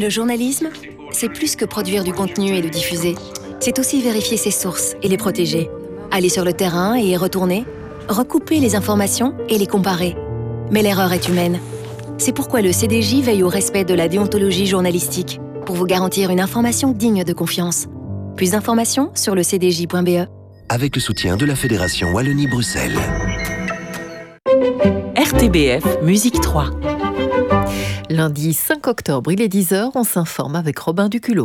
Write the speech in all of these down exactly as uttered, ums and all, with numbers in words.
Le journalisme, c'est plus que produire du contenu et le diffuser. C'est aussi vérifier ses sources et les protéger. Aller sur le terrain et y retourner, recouper les informations et les comparer. Mais l'erreur est humaine. C'est pourquoi le C D J veille au respect de la déontologie journalistique, pour vous garantir une information digne de confiance. Plus d'informations sur le c d j point b e. Avec le soutien de la Fédération Wallonie-Bruxelles. R T B F Musique trois. Lundi cinq octobre, il est dix heures, on s'informe avec Robin Duculot.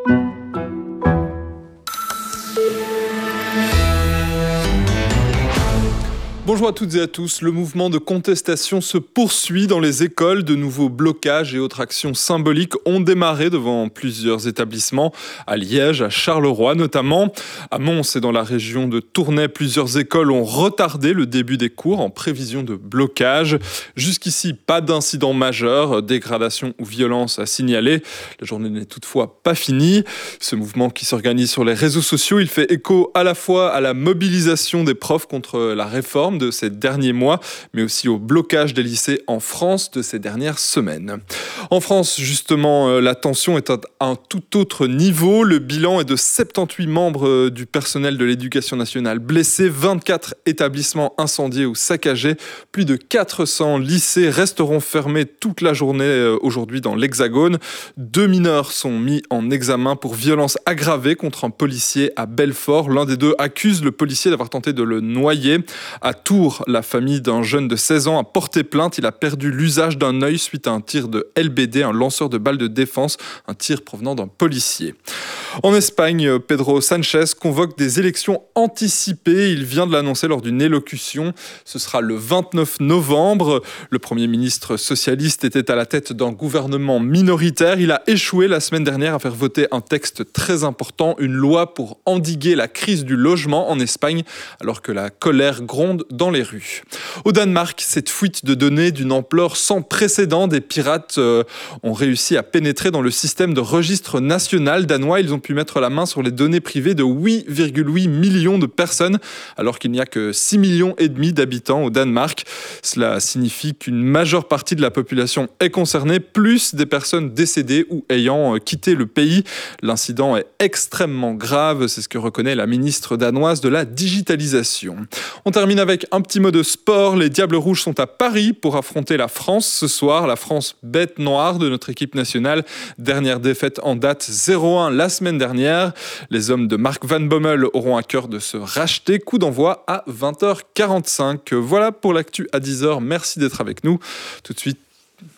Bonjour à toutes et à tous. Le mouvement de contestation se poursuit dans les écoles. De nouveaux blocages et autres actions symboliques ont démarré devant plusieurs établissements, à Liège, à Charleroi notamment. À Mons et dans la région de Tournai, plusieurs écoles ont retardé le début des cours en prévision de blocage. Jusqu'ici, pas d'incident majeur, dégradation ou violence à signaler. La journée n'est toutefois pas finie. Ce mouvement qui s'organise sur les réseaux sociaux, il fait écho à la fois à la mobilisation des profs contre la réforme de ces derniers mois, mais aussi au blocage des lycées en France de ces dernières semaines. En France, justement, la tension est à un tout autre niveau. Le bilan est de soixante-dix-huit membres du personnel de l'éducation nationale blessés, vingt-quatre établissements incendiés ou saccagés. Plus de quatre cents lycées resteront fermés toute la journée aujourd'hui dans l'Hexagone. Deux mineurs sont mis en examen pour violence aggravée contre un policier à Belfort. L'un des deux accuse le policier d'avoir tenté de le noyer. À Tours, la famille d'un jeune de seize ans a porté plainte. Il a perdu l'usage d'un œil suite à un tir de L B D, un lanceur de balles de défense, un tir provenant d'un policier. En Espagne, Pedro Sánchez convoque des élections anticipées. Il vient de l'annoncer lors d'une élocution. Ce sera le vingt-neuf novembre. Le Premier ministre socialiste était à la tête d'un gouvernement minoritaire. Il a échoué la semaine dernière à faire voter un texte très important, une loi pour endiguer la crise du logement en Espagne, alors que la colère gronde dans les rues. Au Danemark, cette fuite de données d'une ampleur sans précédent, des pirates euh, ont réussi à pénétrer dans le système de registre national danois. Ils ont pu mettre la main sur les données privées de huit virgule huit millions de personnes, alors qu'il n'y a que six millions et demi d'habitants au Danemark. Cela signifie qu'une majeure partie de la population est concernée, plus des personnes décédées ou ayant quitté le pays. L'incident est extrêmement grave, c'est ce que reconnaît la ministre danoise de la digitalisation. On termine avec un petit mot de sport. Les Diables Rouges sont à Paris pour affronter la France ce soir. La France bête noire de notre équipe nationale. Dernière défaite en date, zéro un la semaine dernière. Les hommes de Mark Van Bommel auront à cœur de se racheter. Coup d'envoi à vingt heures quarante-cinq. Voilà pour l'actu à dix heures. Merci d'être avec nous. Tout de suite.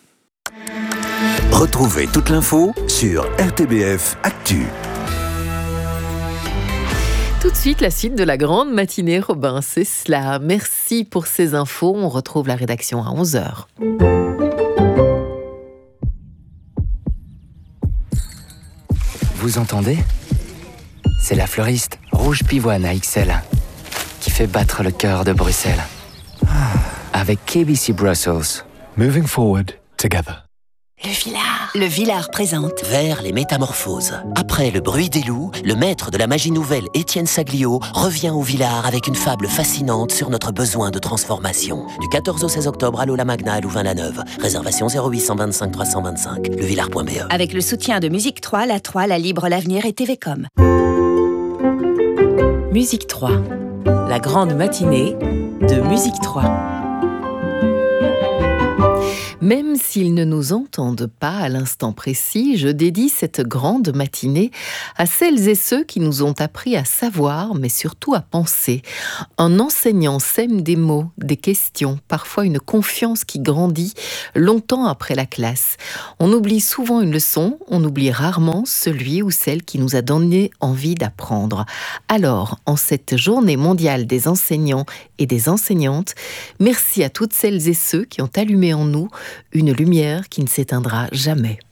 Retrouvez toute l'info sur R T B F Actu. Tout de suite, la suite de la grande matinée, Robin, c'est cela. Merci pour ces infos. On retrouve la rédaction à onze heures. Vous entendez ? C'est la fleuriste Rouge Pivoine à X L qui fait battre le cœur de Bruxelles. Avec K B C Brussels. Moving forward together. Le Villard. Le Villard présente Vers les métamorphoses. Après le bruit des loups, le maître de la magie nouvelle, Étienne Saglio, revient au Villard avec une fable fascinante sur notre besoin de transformation. Du quatorze au seize octobre à l'Aula Magna à Louvain-la-Neuve. Réservation zéro huit cent vingt-cinq trois cent vingt-cinq. levillard point b e. avec le soutien de Musique trois, la trois, la Libre, l'Avenir et T V Com. Musique trois. La grande matinée de Musique trois. Même s'ils ne nous entendent pas à l'instant précis, je dédie cette grande matinée à celles et ceux qui nous ont appris à savoir, mais surtout à penser. Un enseignant sème des mots, des questions, parfois une confiance qui grandit longtemps après la classe. On oublie souvent une leçon, on oublie rarement celui ou celle qui nous a donné envie d'apprendre. Alors, en cette journée mondiale des enseignants et des enseignantes, merci à toutes celles et ceux qui ont allumé en nous une lumière qui ne s'éteindra jamais.